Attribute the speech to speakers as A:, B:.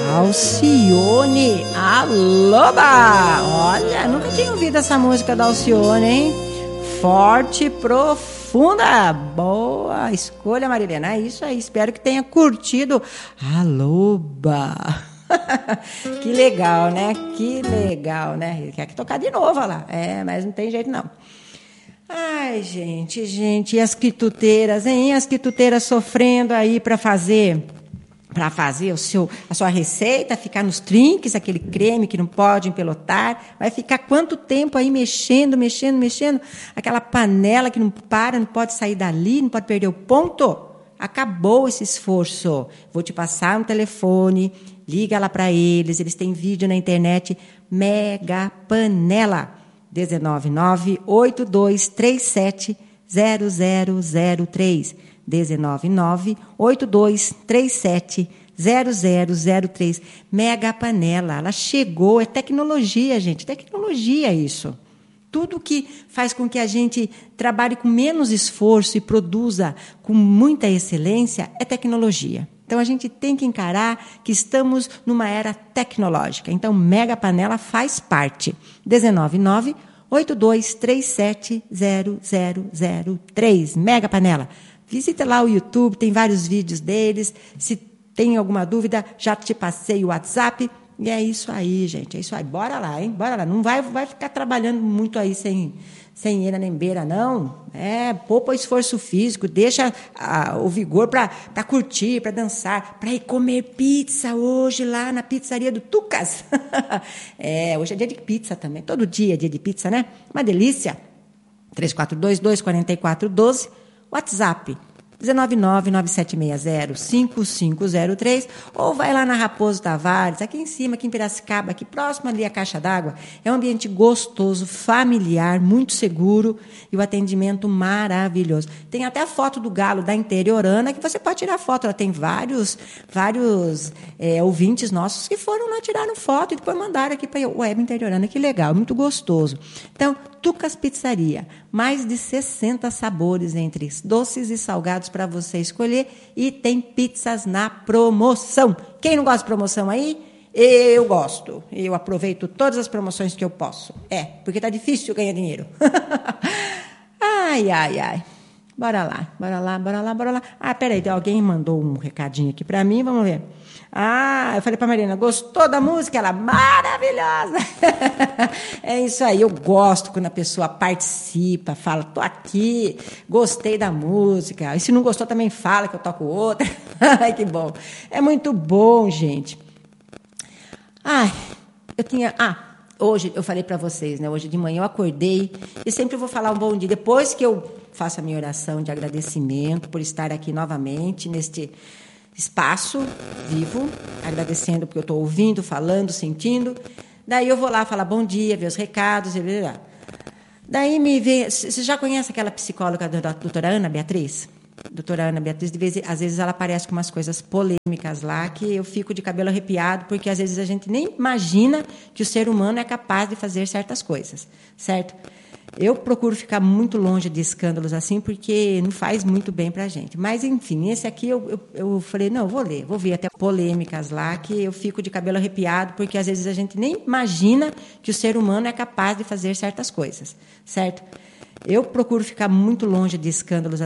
A: Alcione, Aloba! Olha, nunca tinha ouvido essa música da Alcione, hein? Forte e profunda. Boa escolha, Marilena. É isso aí, espero que tenha curtido. Aloba! Que legal, né? Que legal, né? Quer que tocar de novo, olha lá. Mas não tem jeito, não. Ai, gente, e as quituteiras, hein? As quituteiras sofrendo aí para fazer a sua receita, ficar nos trinques, aquele creme que não pode empelotar. Vai ficar quanto tempo aí mexendo, aquela panela que não para, não pode sair dali, não pode perder o ponto. Acabou esse esforço. Vou te passar um telefone, liga lá para eles têm vídeo na internet, Mega Panela, 19982370003. 19982370003. Mega Panela, ela chegou, é tecnologia, gente, tecnologia isso. Tudo que faz com que a gente trabalhe com menos esforço e produza com muita excelência é tecnologia. Então, a gente tem que encarar que estamos numa era tecnológica. Então, Mega Panela faz parte. 19982370003. Mega Panela. Visita lá o YouTube, tem vários vídeos deles. Se tem alguma dúvida, já te passei o WhatsApp. E é isso aí, gente. É isso aí. Bora lá, hein? Bora lá. Não vai ficar trabalhando muito aí sem eira nem beira, não. Poupa o esforço físico, deixa o vigor para curtir, para dançar, para ir comer pizza hoje lá na pizzaria do Tucas. Hoje é dia de pizza também. Todo dia é dia de pizza, né? Uma delícia. 3422-4412, WhatsApp 19997605503, ou vai lá na Raposo Tavares, aqui em cima, aqui em Piracicaba, aqui próximo ali à Caixa d'Água. É um ambiente gostoso, familiar, muito seguro e o atendimento maravilhoso. Tem até a foto do galo da Interiorana, que você pode tirar foto. Ela tem vários ouvintes nossos que foram lá, tiraram foto e depois mandaram aqui para a Web Interiorana. Que legal, muito gostoso. Então, Tucas Pizzaria, mais de 60 sabores entre doces e salgados para você escolher, e tem pizzas na promoção. Quem não gosta de promoção aí? Eu gosto. Eu aproveito todas as promoções que eu posso. Porque tá difícil ganhar dinheiro. Ai. Bora lá. Peraí, alguém mandou um recadinho aqui para mim, vamos ver. Eu falei para a Marina, gostou da música? Ela, maravilhosa! É isso aí, eu gosto quando a pessoa participa, fala, tô aqui, gostei da música. E se não gostou, também fala que eu toco outra. Ai, que bom. É muito bom, gente. Hoje eu falei para vocês, né? Hoje de manhã eu acordei e sempre vou falar um bom dia. Depois que eu faço a minha oração de agradecimento por estar aqui novamente neste espaço vivo, agradecendo porque eu estou ouvindo, falando, sentindo. Daí eu vou lá falar bom dia, ver os recados. Daí me vem... Você já conhece aquela psicóloga da doutora Ana Beatriz? Doutora Ana Beatriz, às vezes ela aparece com umas coisas polêmicas lá que eu fico de cabelo arrepiado, porque às vezes a gente nem imagina que o ser humano é capaz de fazer certas coisas, certo? Eu procuro ficar muito longe de escândalos assim, porque não faz muito bem para a gente. Mas, enfim, esse aqui eu falei, não, vou ver até polêmicas lá, que eu fico de cabelo arrepiado, porque às vezes a gente nem imagina que o ser humano é capaz de fazer certas coisas, certo? Eu procuro ficar muito longe de escândalos